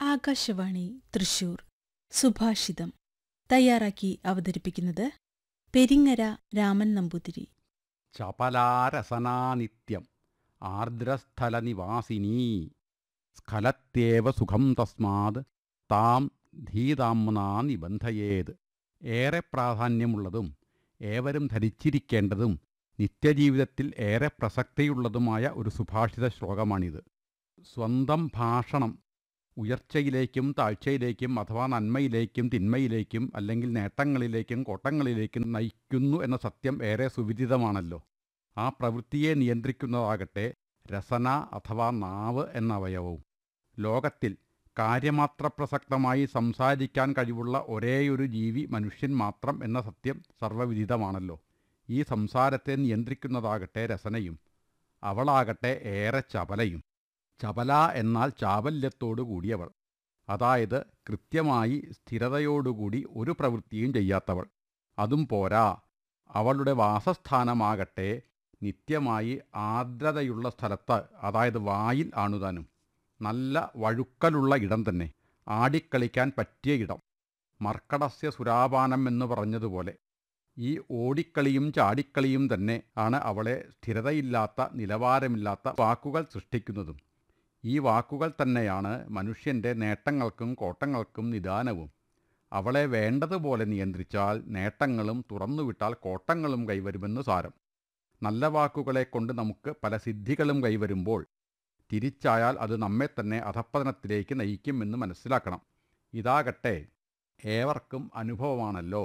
ആകാശവാണി തൃശൂർ സുഭാഷിതം തയ്യാറാക്കി അവതരിപ്പിക്കുന്നത് പെരിങ്ങര രാമൻ നമ്പൂതിരി. ചപലാരസനാനിത്യം ആർദ്രസ്ഥലനിവാസിനീ സ്ഖലത്യേവ സുഖം തസ്മാത് താം ധീതാംനാ നിബന്ധയേത്. ഏറെ പ്രാധാന്യമുള്ളതും ഏവരും ധരിച്ചിരിക്കേണ്ടതും നിത്യജീവിതത്തിൽ ഏറെ പ്രസക്തിയുള്ളതുമായ ഒരു സുഭാഷിത ശ്ലോകമാണിത്. സ്വന്തം ഭാഷണം ഉയർച്ചയിലേക്കും താഴ്ചയിലേക്കും അഥവാ നന്മയിലേക്കും തിന്മയിലേക്കും അല്ലെങ്കിൽ നേട്ടങ്ങളിലേക്കും കോട്ടങ്ങളിലേക്കും നയിക്കുന്നു എന്ന സത്യം ഏറെ സുവിദിതമാണല്ലോ. ആ പ്രവൃത്തിയെ നിയന്ത്രിക്കുന്നതാകട്ടെ രസന അഥവാ നാവ് എന്ന അവയവവും. ലോകത്തിൽ കാര്യമാത്ര പ്രസക്തമായി സംസാരിക്കാൻ കഴിവുള്ള ഒരേയൊരു ജീവി മനുഷ്യൻ മാത്രം എന്ന സത്യം സർവ്വവിദിതമാണല്ലോ. ഈ സംസാരത്തെ നിയന്ത്രിക്കുന്നതാകട്ടെ രസനയും. അവളാകട്ടെ ഏറെ ചപലയും. ചപല എന്നാൽ ചാബല്യത്തോടു കൂടിയവൾ, അതായത് കൃത്യമായി സ്ഥിരതയോടുകൂടി ഒരു പ്രവൃത്തിയും ചെയ്യാത്തവൾ. അതും പോരാ, അവളുടെ വാസസ്ഥാനമാകട്ടെ നിത്യമായി ആർദ്രതയുള്ള സ്ഥലത്ത്, അതായത് വായിൽ ആണുതാനും. നല്ല വഴുക്കലുള്ള ഇടം തന്നെ, ആടിക്കളിക്കാൻ പറ്റിയ ഇടം. മർക്കടസ്യ സുരാപാനം എന്ന് പറഞ്ഞതുപോലെ ഈ ഓടിക്കളിയും ചാടിക്കളിയും തന്നെ ആണ് അവളെ സ്ഥിരതയില്ലാത്ത നിലവാരമില്ലാത്ത വാക്കുകൾ സൃഷ്ടിക്കുന്നതും. ഈ വാക്കുകൾ തന്നെയാണ് മനുഷ്യൻ്റെ നേട്ടങ്ങൾക്കും കോട്ടങ്ങൾക്കും നിദാനവും. അവളെ വേണ്ടതുപോലെ നിയന്ത്രിച്ചാൽ നേട്ടങ്ങളും തുറന്നുവിട്ടാൽ കോട്ടങ്ങളും കൈവരുമെന്ന് സാരം. നല്ല വാക്കുകളെ കൊണ്ട് നമുക്ക് പല സിദ്ധികളും കൈവരുമ്പോൾ തിരിച്ചായാൽ അത് നമ്മെ തന്നെ അധപ്പതനത്തിലേക്ക് നയിക്കുമെന്ന് മനസ്സിലാക്കണം. ഇതാകട്ടെ ഏവർക്കും അനുഭവമാണല്ലോ.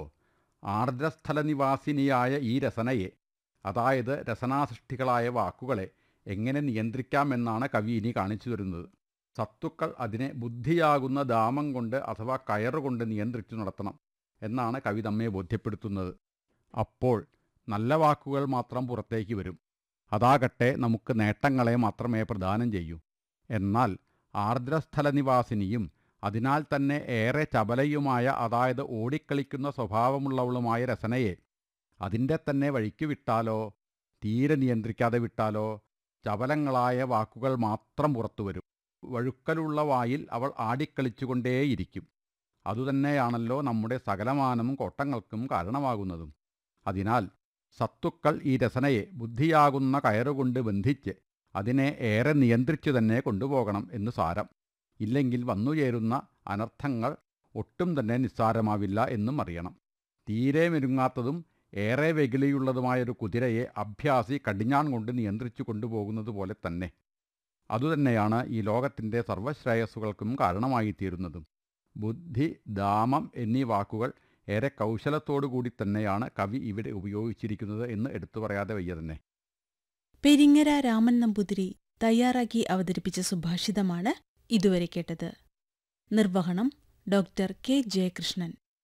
ആർദ്രസ്ഥലനിവാസിനിയായ ഈ രസനയെ, അതായത് രസനാസൃഷ്ടികളായ വാക്കുകളെ എങ്ങനെ നിയന്ത്രിക്കാമെന്നാണ് കവി ഇനി കാണിച്ചു തരുന്നത്. സത്തുക്കൾ അതിനെ ബുദ്ധിയാകുന്ന ദാമം കൊണ്ട് അഥവാ കയറുകൊണ്ട് നിയന്ത്രിച്ചു നടത്തണം എന്നാണ് കവി നമ്മെ ബോധ്യപ്പെടുത്തുന്നത്. അപ്പോൾ നല്ല വാക്കുകൾ മാത്രം പുറത്തേക്ക് വരും. അതാകട്ടെ നമുക്ക് നേട്ടങ്ങളെ മാത്രമേ പ്രദാനം ചെയ്യൂ. എന്നാൽ ആർദ്രസ്ഥലനിവാസിനിയും അതിനാൽ തന്നെ ഏറെ ചപലയുമായ, അതായത് ഓടിക്കളിക്കുന്ന സ്വഭാവമുള്ളവളുമായ രസനയെ അതിൻ്റെ തന്നെ വഴിക്ക് വിട്ടാലോ, തീരെ നിയന്ത്രിക്കാതെ വിട്ടാലോ ചപലങ്ങളായ വാക്കുകൾ മാത്രം പുറത്തു വരും. വഴുക്കലുള്ള വായിൽ അവൾ ആടിക്കളിച്ചുകൊണ്ടേയിരിക്കും. അതുതന്നെയാണല്ലോ നമ്മുടെ സകലമാനം കോട്ടങ്ങൾക്കും കാരണമാകുന്നതും. അതിനാൽ സത്തുക്കൾ ഈ രസനയെ ബുദ്ധിയാകുന്ന കയറുകൊണ്ട് ബന്ധിച്ച് അതിനെ ഏറെ നിയന്ത്രിച്ചു തന്നെ കൊണ്ടുപോകണം എന്ന് സാരം. ഇല്ലെങ്കിൽ വന്നുചേരുന്ന അനർത്ഥങ്ങൾ ഒട്ടും തന്നെ നിസ്സാരമാവില്ല എന്നും അറിയണം. തീരെ മെരുങ്ങാത്തതും ഏറെ വെകിളിയുള്ളതുമായൊരു കുതിരയെ അഭ്യാസി കടിഞ്ഞാൺ കൊണ്ട് നിയന്ത്രിച്ചു കൊണ്ടുപോകുന്നത് പോലെ തന്നെ. അതുതന്നെയാണ് ഈ ലോകത്തിൻ്റെ സർവശ്രേയസ്സുകൾക്കും കാരണമായിത്തീരുന്നതും. ബുദ്ധി, ദാമം എന്നീ വാക്കുകൾ ഏറെ കൗശലത്തോടുകൂടി തന്നെയാണ് കവി ഇവിടെ ഉപയോഗിച്ചിരിക്കുന്നത് എന്ന് എടുത്തു പറയാതെ വയ്യ തന്നെ. പെരിങ്ങര രാമൻ നമ്പൂതിരി തയ്യാറാക്കി അവതരിപ്പിച്ച സുഭാഷിതമാണ് ഇതുവരെ കേട്ടത്. നിർവഹണം ഡോക്ടർ കെ ജയകൃഷ്ണൻ.